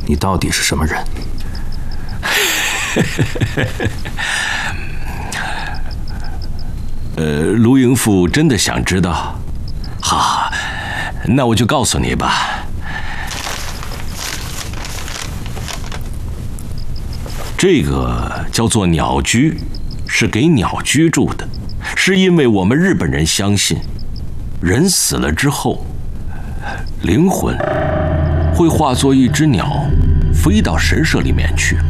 你到底是什么人？ 卢营父真的想知道？好，那我就告诉你吧。这个叫做鸟居，是给鸟居住的，是因为我们日本人相信，人死了之后，灵魂会化作一只鸟，飞到神社里面去。